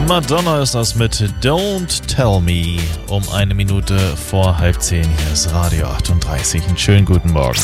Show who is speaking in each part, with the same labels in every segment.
Speaker 1: Madonna ist das mit Don't Tell Me um 1 Minute vor 9:30. Hier ist Radio 38. Einen schönen guten Morgen.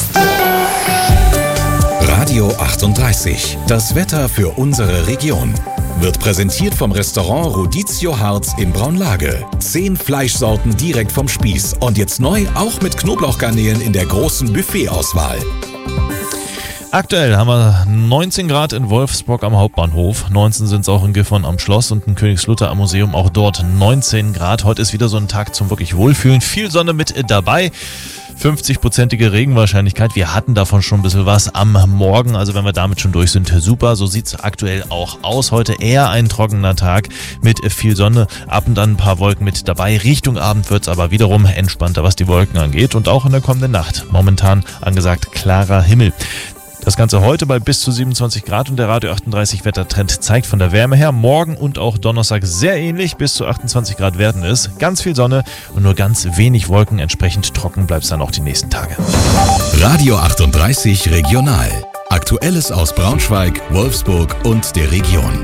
Speaker 2: Radio 38. Das Wetter für unsere Region. Wird präsentiert vom Restaurant Rodizio Harz in Braunlage. 10 Fleischsorten direkt vom Spieß. Und jetzt neu auch mit Knoblauchgarnelen in der großen Buffetauswahl.
Speaker 1: Aktuell haben wir 19 Grad in Wolfsburg am Hauptbahnhof, 19 sind es auch in Gifhorn am Schloss und in Königslutter am Museum, auch dort 19 Grad. Heute ist wieder so ein Tag zum wirklich Wohlfühlen, viel Sonne mit dabei, 50%ige Regenwahrscheinlichkeit. Wir hatten davon schon ein bisschen was am Morgen, also wenn wir damit schon durch sind, super. So sieht es aktuell auch aus. Heute eher ein trockener Tag mit viel Sonne, ab und an ein paar Wolken mit dabei. Richtung Abend wird es aber wiederum entspannter, was die Wolken angeht und auch in der kommenden Nacht. Momentan angesagt klarer Himmel. Das Ganze heute bei bis zu 27 Grad und der Radio 38 Wettertrend zeigt von der Wärme her morgen und auch Donnerstag sehr ähnlich, bis zu 28 Grad werden es. Ganz viel Sonne und nur ganz wenig Wolken, entsprechend trocken bleibt es dann auch die nächsten Tage.
Speaker 2: Radio 38 Regional. Aktuelles aus Braunschweig, Wolfsburg und der Region.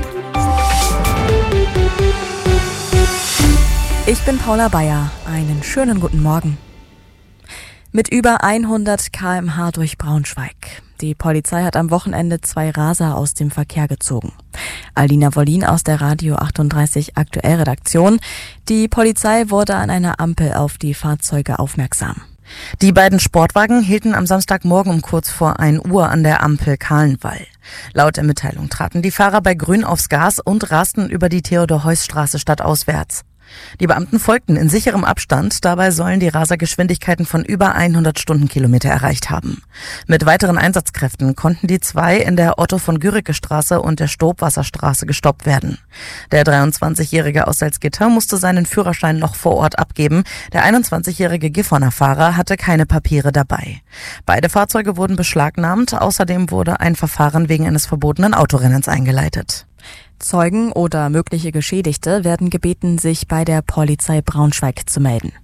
Speaker 3: Ich bin Paula Bayer. Einen schönen guten Morgen. Mit über 100 km/h durch Braunschweig. Die Polizei hat am Wochenende 2 Raser aus dem Verkehr gezogen. Alina Wollin aus der Radio 38 Aktuell Redaktion. Die Polizei wurde an einer Ampel auf die Fahrzeuge aufmerksam.
Speaker 4: Die beiden Sportwagen hielten am Samstagmorgen um kurz vor 1 Uhr an der Ampel Kahlenwall. Laut der Mitteilung traten die Fahrer bei Grün aufs Gas und rasten über die Theodor-Heuss-Straße stadtauswärts. Die Beamten folgten in sicherem Abstand, dabei sollen die Raser Geschwindigkeiten von über 100 Stundenkilometer erreicht haben. Mit weiteren Einsatzkräften konnten die 2 in der Otto-von-Guericke-Straße und der Stobwasserstraße gestoppt werden. Der 23-Jährige aus Salzgitter musste seinen Führerschein noch vor Ort abgeben, der 21-jährige Gifhorner Fahrer hatte keine Papiere dabei. Beide Fahrzeuge wurden beschlagnahmt, außerdem wurde ein Verfahren wegen eines verbotenen Autorennens eingeleitet.
Speaker 3: Zeugen oder mögliche Geschädigte werden gebeten, sich bei der Polizei Braunschweig zu melden.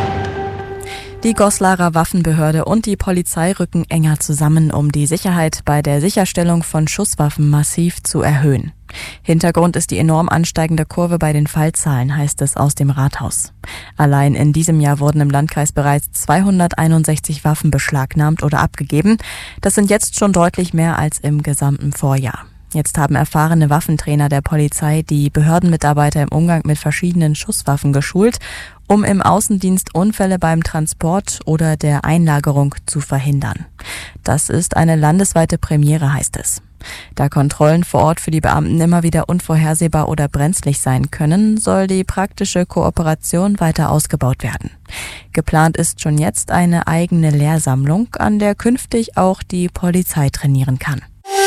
Speaker 3: Die Goslarer Waffenbehörde und die Polizei rücken enger zusammen, um die Sicherheit bei der Sicherstellung von Schusswaffen massiv zu erhöhen. Hintergrund ist die enorm ansteigende Kurve bei den Fallzahlen, heißt es aus dem Rathaus. Allein in diesem Jahr wurden im Landkreis bereits 261 Waffen beschlagnahmt oder abgegeben. Das sind jetzt schon deutlich mehr als im gesamten Vorjahr. Jetzt haben erfahrene Waffentrainer der Polizei die Behördenmitarbeiter im Umgang mit verschiedenen Schusswaffen geschult, um im Außendienst Unfälle beim Transport oder der Einlagerung zu verhindern. Das ist eine landesweite Premiere, heißt es. Da Kontrollen vor Ort für die Beamten immer wieder unvorhersehbar oder brenzlig sein können, soll die praktische Kooperation weiter ausgebaut werden. Geplant ist schon jetzt eine eigene Lehrsammlung, an der künftig auch die Polizei trainieren kann.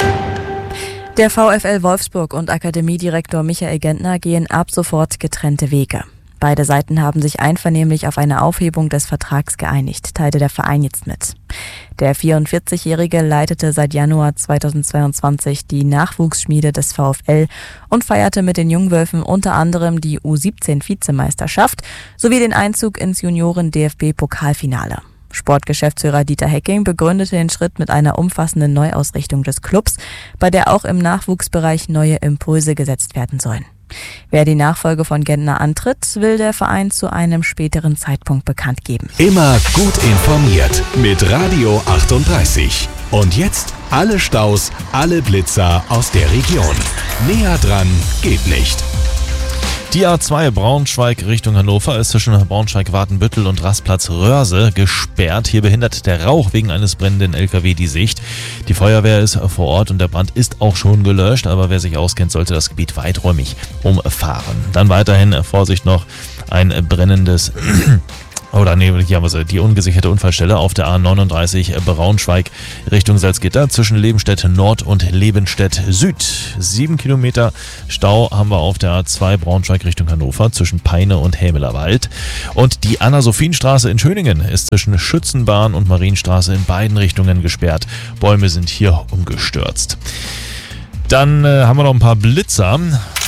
Speaker 3: Der VfL Wolfsburg und Akademiedirektor Michael Gentner gehen ab sofort getrennte Wege. Beide Seiten haben sich einvernehmlich auf eine Aufhebung des Vertrags geeinigt, teilte der Verein jetzt mit. Der 44-Jährige leitete seit Januar 2022 die Nachwuchsschmiede des VfL und feierte mit den Jungwölfen unter anderem die U17-Vizemeisterschaft sowie den Einzug ins Junioren-DFB-Pokalfinale. Sportgeschäftsführer Dieter Hecking begründete den Schritt mit einer umfassenden Neuausrichtung des Clubs, bei der auch im Nachwuchsbereich neue Impulse gesetzt werden sollen. Wer die Nachfolge von Gentner antritt, will der Verein zu einem späteren Zeitpunkt bekannt geben.
Speaker 2: Immer gut informiert mit Radio 38. Und jetzt alle Staus, alle Blitzer aus der Region. Näher dran geht nicht.
Speaker 1: Die A2 Braunschweig Richtung Hannover ist zwischen Braunschweig-Watenbüttel und Rastplatz-Röhrse gesperrt. Hier behindert der Rauch wegen eines brennenden LKW die Sicht. Die Feuerwehr ist vor Ort und der Brand ist auch schon gelöscht, aber wer sich auskennt, sollte das Gebiet weiträumig umfahren. Dann weiterhin Vorsicht noch ein brennendes... hier haben wir sie, die ungesicherte Unfallstelle auf der A39 Braunschweig Richtung Salzgitter zwischen Lebenstedt Nord und Lebenstedt Süd. 7 Kilometer Stau haben wir auf der A2 Braunschweig Richtung Hannover zwischen Peine und Hämelerwald. Und die Anna-Sophien-Straße in Schöningen ist zwischen Schützenbahn und Marienstraße in beiden Richtungen gesperrt. Bäume sind hier umgestürzt. Dann haben wir noch ein paar Blitzer.